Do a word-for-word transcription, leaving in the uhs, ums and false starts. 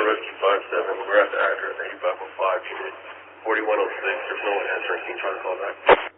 Rescue five seven, we're at the address eighty-five oh five, unit forty-one oh six. There's no one answering. Can you try to call back?